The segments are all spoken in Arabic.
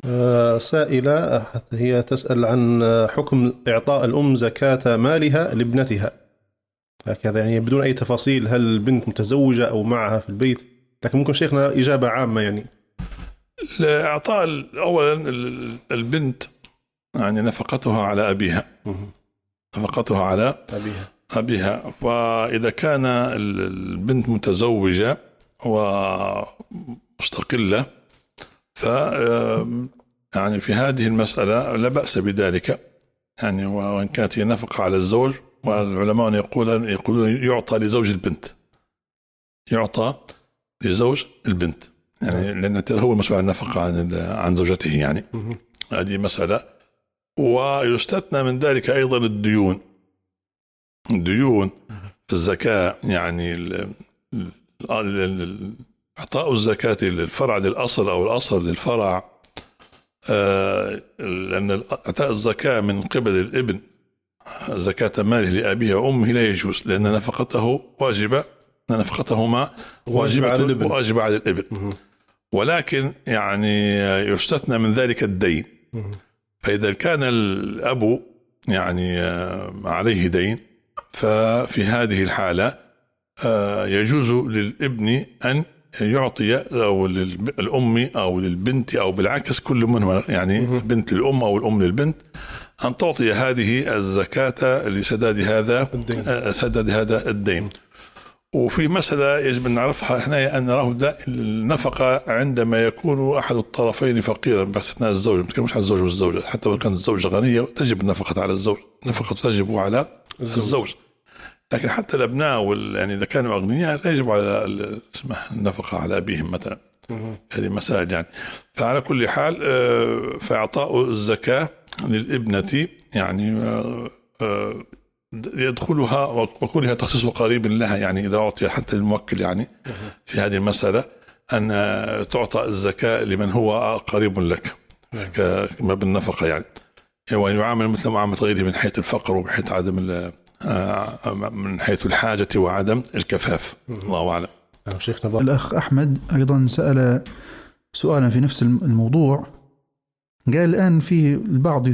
سائلة هي تسأل عن حكم إعطاء الأم زكاة مالها لابنتها هكذا، يعني بدون أي تفاصيل، هل البنت متزوجة أو معها في البيت؟ لكن ممكن شيخنا إجابة عامة يعني. إعطاء أولا البنت يعني نفقتها على أبيها، نفقتها على أبيها. فإذا كان البنت متزوجة ومستقلة يعني في هذه المسألة لا بأس بذلك، يعني وإن كانت هي نفقة على الزوج. والعلماء يقولون يعطى لزوج البنت، يعطى لزوج البنت، يعني لأنه هو المسؤول عن النفقة عن زوجته يعني. هذه مسألة. ويستثنى من ذلك أيضا الديون في الزكاة، يعني إعطاء الزكاة للفرع للأصل أو الأصل للفرع، لأن إعطاء الزكاة من قبل الابن زكاة ماله لأبيه وأمه لا يجوز، لأن نفقته واجبة، نفقتهما واجبة على الابن. ولكن يعني يستثنى من ذلك الدين. فإذا كان الأب يعني عليه دين، ففي هذه الحالة يجوز للابن أن يعطي أو للأم أو للبنت أو بالعكس كل منهما، يعني بنت للأم أو الأم للبنت، أن تعطي هذه الزكاة لسداد هذا الدين. وفي مسألة يجب أن نعرفها هنا، أن نراه النفقة عندما يكون أحد الطرفين فقيرا باستثناء الزوج، ما تكلمش عن الزوج والزوجة، حتى لو كانت الزوجة غنية تجب النفقة على الزوج، نفقة تجب على الزوج. لكن حتى الأبناء يعني إذا كانوا أغنياء لا يجب على النفقة على أبيهم مثلا. هذه مسائل يعني. فعلى كل حال فإعطاء الزكاة للابنة يعني يدخلها وكلها تخصيص قريب لها، يعني إذا أعطي حتى الموكل يعني في هذه المسألة أن تعطى الزكاة لمن هو قريب لك كما بالنفقة يعني، ويعامل مثل معاملة غيره من حيث الفقر ومن عدم من حيث الحاجة وعدم الكفاف. الله أعلم. الأخ أحمد أيضا سأل سؤالا في نفس الموضوع، قال الآن في البعض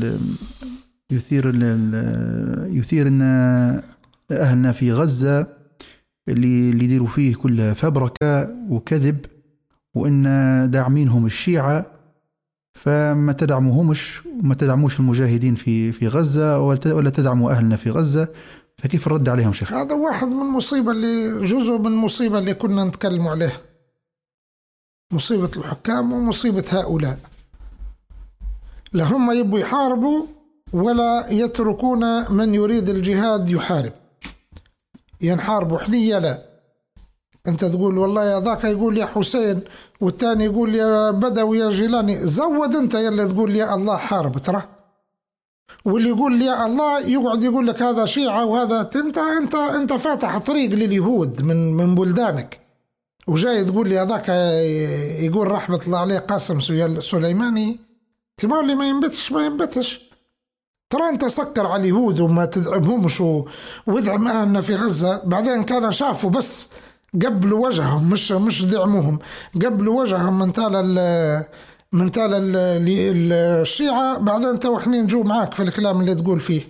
يثير أن أهلنا في غزة اللي يديروا فيه كلها فبركة وكذب، وإن داعمينهم الشيعة، فما تدعموهمش وما تدعموش المجاهدين في غزة ولا تدعموا أهلنا في غزة، فكيف الرد عليهم شيخ؟ هذا واحد من المصيبة اللي جزء من المصيبة اللي كنا نتكلم عليه، مصيبة الحكام ومصيبة هؤلاء. لا هم يبوا يحاربوا ولا يتركون من يريد الجهاد يحارب، ينحاربوا حنية. لا، أنت تقول والله يا ذاك يقول يا حسين، والتاني يقول يا بدوي يا جيلاني، زود أنت يلي تقول يا الله حارب ترى، واللي يقول يا الله يقعد يقول لك هذا شيعة وهذا أنت فاتح طريق لليهود من بلدانك، وجاي تقول لي هذاك يقول رحمة الله عليه قاسم سليماني، تمام اللي ما ينبتش ترى أنت سكر على اليهود وما تدعمهمش وادعم أهلنا في غزة. بعدين كان شافوا بس قبلوا وجههم، مش دعموهم، قبلوا وجههم من تال الشيعة، بعدين توحنين جو معاك في الكلام اللي تقول فيه.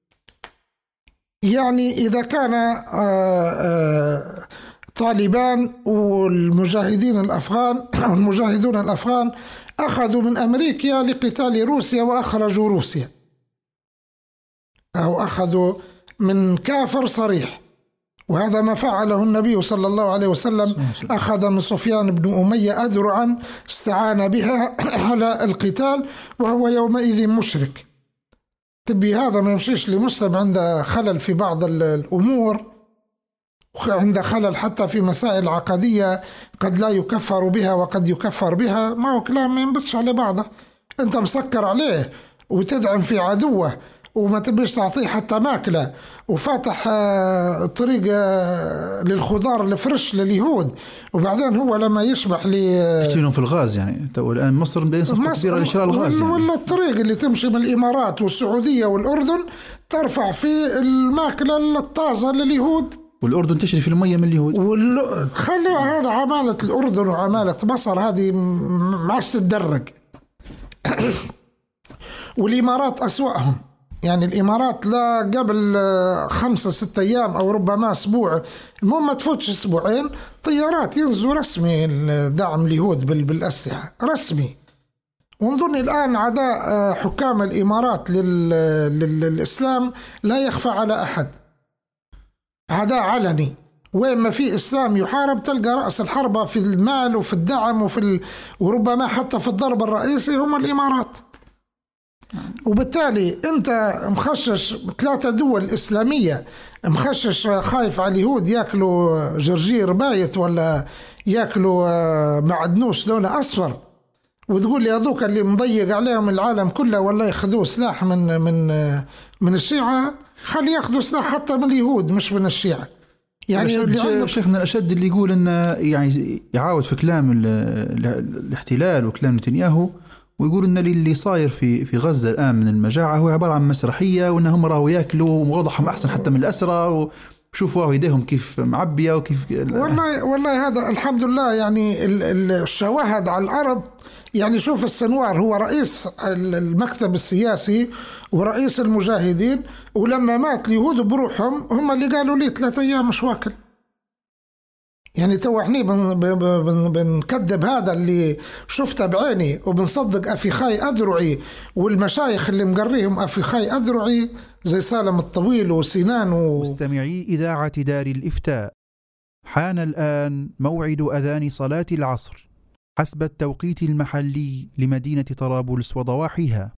يعني إذا كان طالبان والمجاهدين الأفغان أخذوا من أمريكا لقتال روسيا وأخرجوا روسيا، أو أخذوا من كافر صريح، وهذا ما فعله النبي صلى الله عليه وسلم، أخذ من سفيان بن أمية أذرعا استعان بها على القتال وهو يومئذ مشرك. تبي هذا ما يمشيش لمسلم عنده خلل في بعض الأمور، عنده خلل حتى في مسائل عقدية قد لا يكفر بها وقد يكفر بها، ما هو كلام ما ينبتش على بعضه. أنت مسكر عليه وتدعم في عدوه وما تبيش تعطيه حتى ماكله، وفاتح طريق للخضار الفرش لليهود، وبعدين هو لما يشبح يشتريهم في الغاز. يعني الآن مصر بدأ صفقة كبيرة لشراء الغاز يعني. ولا الطريق اللي تمشي من الإمارات والسعودية والأردن ترفع في الماكلة الطازة لليهود، والأردن تشري في المية من اليهود. خلي هذا عمالة الأردن وعمالة مصر هذه معش تدرج، والإمارات أسوأهم. يعني الإمارات لا قبل 5-6 أيام أو ربما أسبوع، المهم ما تفوتش أسبوعين، طيارات ينزلوا رسمي دعم اليهود بالأسلحة رسمي. ونظن الآن عداء حكام الإمارات للإسلام لا يخفى على أحد، عداء علني. وين ما في إسلام يحارب تلقى رأس الحربة في المال وفي الدعم وربما حتى في الضرب الرئيسي هم الإمارات. وبالتالي أنت مخشش 3 دول إسلامية، مخشش خايف على اليهود يأكلوا جرجير بايت ولا يأكلوا معدنوس لونه أصفر، وتقول لي هذوك اللي مضيق عليهم العالم كله ولا ياخذوا سلاح من الشيعة، خلي ياخذوا سلاح حتى من اليهود مش من الشيعة. يعني شيخنا الأشد اللي يقول أن يعني يعاود في كلام الاحتلال وكلام نتنياهو، ويقول أن اللي صاير في غزة الآن من المجاعة هو عبارة عن مسرحية، وأنهم راهو يأكلوا ووضعهم أحسن حتى من الأسرى، وشوفوا يديهم كيف معبية وكيف. والله هذا الحمد لله. يعني الشواهد على الأرض. يعني شوف السنوار هو رئيس المكتب السياسي ورئيس المجاهدين، ولما مات اليهود بروحهم هم اللي قالوا لي 3 أيام مش واكل. يعني تو احنا بنكذب هذا اللي شفته بعيني، وبنصدق أفيخاي أذرعي والمشايخ اللي مقريهم أفيخاي أذرعي زي سالم الطويل وسنان مستمعي إذاعة دار الإفتاء، حان الآن موعد أذان صلاة العصر حسب التوقيت المحلي لمدينة طرابلس وضواحيها.